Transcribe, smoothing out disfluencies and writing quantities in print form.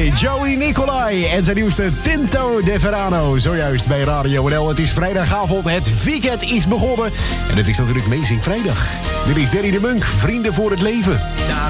Joey Nicolai en zijn nieuwste Tinto de Verano. Zojuist bij Radio NL. Het is vrijdagavond, het weekend is begonnen. En het is natuurlijk Amazing Vrijdag. Dit is Danny de Munk, Vrienden voor het Leven. Ja,